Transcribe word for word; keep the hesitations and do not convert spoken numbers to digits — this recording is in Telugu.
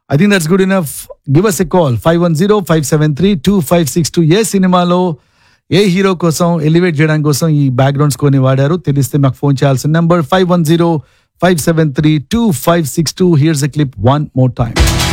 I think that's good enough. Give us a call five one zero five seven three two five six two. ఏ సినిమాలో ఏ హీరో కోసం ఎలివేట్ చేయడానికి కోసం ఈ బ్యాక్గ్రౌండ్స్ కొని వాడారు తెలిస్తే మాకు ఫోన్ చేయాల్సిన number five one zero five seven three two five six two. Here's ఎ క్లిప్ వన్ మోర్ టైమ్.